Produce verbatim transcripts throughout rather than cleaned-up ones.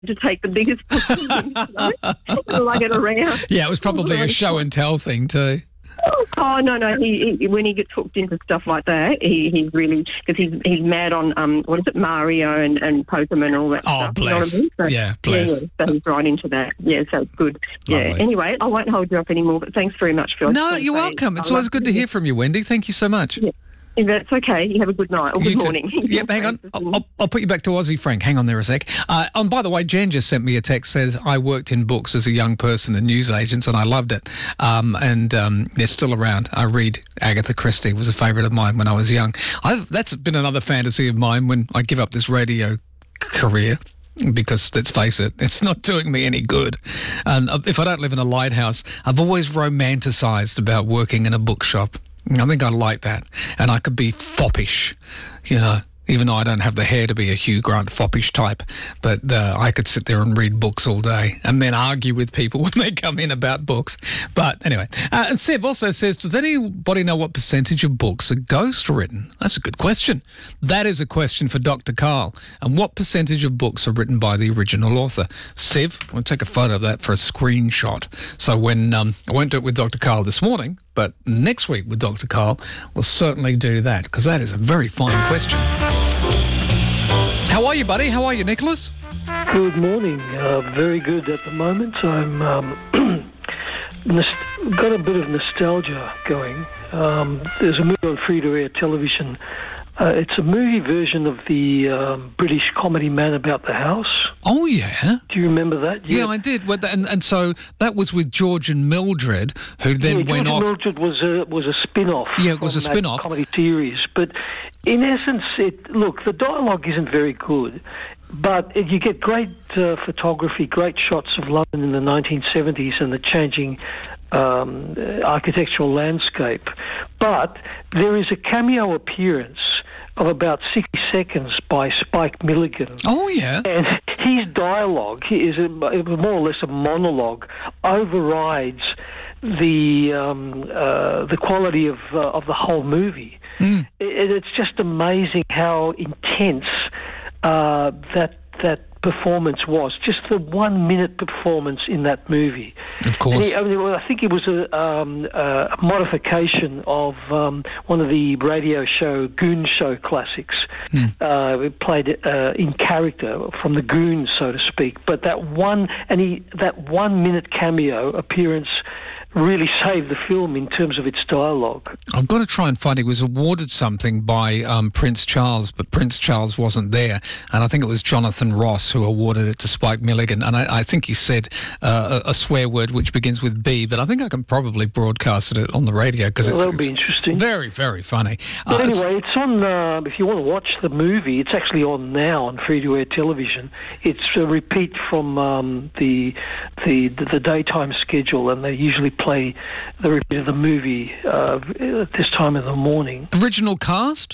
to take the biggest and lug it around. Yeah, it was probably a show and tell thing too. Oh, no, no. He, he when he gets hooked into stuff like that, he, he's really, because he's he's mad on, um, what is it, Mario and, and Pokemon and all that oh, stuff. Oh, bless. You know what I mean? So, yeah, bless. Yeah, so he's right into that. Yeah, so it's good. Yeah. Lovely. Anyway, I won't hold you up anymore, but thanks very much, Phil. No, you're welcome. It's always good to hear from you, Wendy. Thank you so much. Yeah. If that's okay, you have a good night or You good too. morning. Yeah, hang on. I'll, I'll, I'll put you back to Aussie Frank. Hang on there a sec. Uh, and by the way, Jen just sent me a text, says, I worked in books as a young person and newsagents and I loved it. Um, and um, they're still around. I read Agatha Christie, was a favourite of mine when I was young. I've, that's been another fantasy of mine when I give up this radio career. Because let's face it, it's not doing me any good. And if I don't live in a lighthouse, I've always romanticised about working in a bookshop. I think I like that. And I could be foppish, you know, even though I don't have the hair to be a Hugh Grant foppish type. But uh, I could sit there and read books all day and then argue with people when they come in about books. But anyway, uh, and Seb also says, does anybody know what percentage of books are ghost-written? That's a good question. That is a question for Doctor Carl. And what percentage of books are written by the original author? Sev, I'll take a photo of that for a screenshot. So when, um, I won't do it with Doctor Carl this morning, but next week with Doctor Carl, we'll certainly do that, because that is a very fine question. How are you, buddy? How are you, Nicholas? Good morning. Uh, very good at the moment. I'm um, nost- got a bit of nostalgia going. Um, there's a movie on free-to-air television. Uh, it's a movie version of the um, British comedy Man About the House. Oh, yeah. Do you remember that? Yeah, yeah I did. Well, and, and so that was with George and Mildred, who then yeah, went George off... and Mildred was a, was a spin-off. Yeah, it was a from that spin-off. comedy series. But in essence, it, look, the dialogue isn't very good, but you get great uh, photography, great shots of London in the nineteen seventies and the changing um, architectural landscape. But there is a cameo appearance of about sixty seconds by Spike Milligan. Oh, yeah. And his dialogue is a, more or less a monologue, overrides the um, uh, the quality of uh, of the whole movie. Mm. It, it's just amazing how intense uh, that that performance was. Just the one minute performance in that movie. Of course. He, I, mean, I think it was a, um, a modification of um, one of the radio show Goon Show classics. Mm. Uh, it played uh, in character from the Goons, so to speak. But that one and he that one minute cameo appearance really saved the film in terms of its dialogue. I've got to try and find. He was awarded something by um, Prince Charles, but Prince Charles wasn't there, and I think it was Jonathan Ross who awarded it to Spike Milligan, and I, I think he said uh, a, a swear word which begins with B, but I think I can probably broadcast it on the radio because well, it's, that'll be interesting. Very, very funny. But uh, anyway, it's, it's on. Uh, if you want to watch the movie, it's actually on now on free-to-air television. It's a repeat from um, the, the the daytime schedule, and they usually play the repeat of the movie uh, at this time of the morning. Original cast?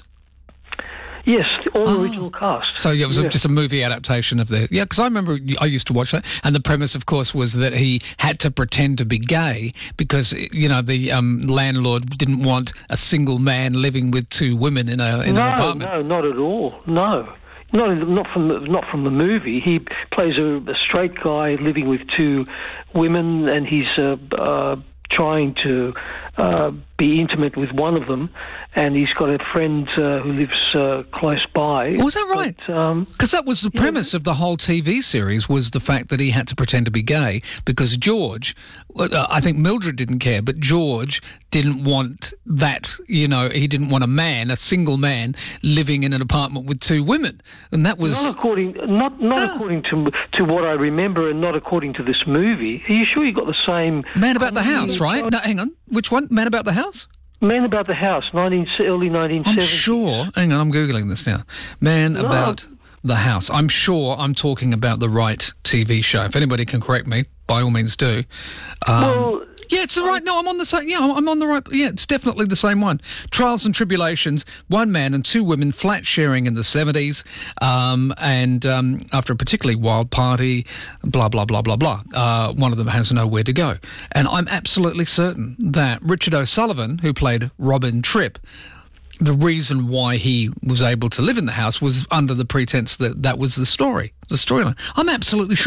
Yes, all oh. original cast. So yeah, it was yeah. just a movie adaptation of the... Yeah, because I remember I used to watch that, and the premise, of course, was that he had to pretend to be gay because, you know, the um, landlord didn't want a single man living with two women in, a, in no, an apartment. No, not at all. No. Not, not from the, not from the movie. He plays a, a straight guy living with two women, and he's uh, uh, trying to uh, be intimate with one of them, and he's got a friend uh, who lives uh, close by. Was that right? Because um, that was the premise yeah. of the whole T V series, was the fact that he had to pretend to be gay, because George, uh, I think Mildred didn't care, but George didn't want that, you know, he didn't want a man, a single man, living in an apartment with two women. And that was... Not according, not, not ah. according to to what I remember, and not according to this movie. Are you sure you got the same... Man About the House, right? No, hang on. Which one? Man About the House? Man About the House, nineteen, early nineteen seventies. I'm sure. Hang on, I'm Googling this now. Man no. About the House. I'm sure I'm talking about the right T V show. If anybody can correct me, by all means do. Um, well... Yeah, it's the right... No, I'm on the same... Yeah, I'm on the right... Yeah, it's definitely the same one. Trials and Tribulations, one man and two women flat sharing in the seventies, um, and um, after a particularly wild party, blah, blah, blah, blah, blah, uh, one of them has nowhere to go. And I'm absolutely certain that Richard O'Sullivan, who played Robin Tripp, the reason why he was able to live in the house was under the pretense that that was the story, the storyline. I'm absolutely sure